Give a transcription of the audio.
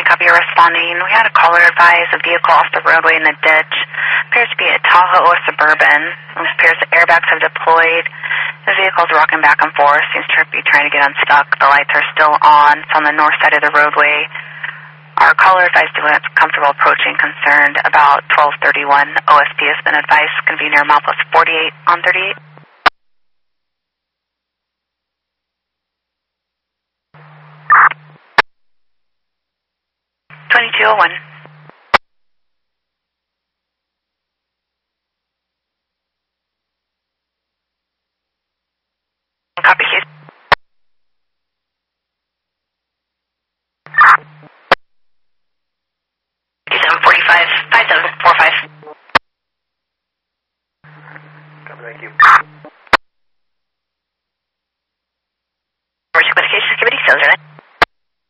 copy you're responding. We had a caller advise a vehicle off the roadway in the ditch. Appears to be a Tahoe or Suburban. It appears the airbags have deployed. The vehicle's rocking back and forth. Seems to be trying to get unstuck. The lights are still on. It's on the north side of the roadway. Our caller advised you when it's comfortable approaching, concerned about 1231. OSP has been advised. Going to be near milepost 48 on 38. 2201.